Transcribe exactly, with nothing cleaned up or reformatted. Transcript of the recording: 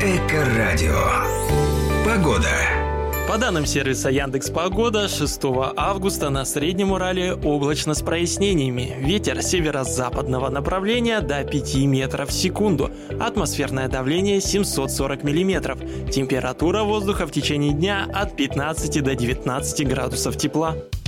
Эко-радио. Погода. По данным сервиса Яндекс.Погода, шестого августа на Среднем Урале облачно с прояснениями. Ветер северо-западного направления до пяти метров в секунду. Атмосферное давление семьсот сорок миллиметров. Температура воздуха в течение дня от пятнадцати до девятнадцати градусов тепла.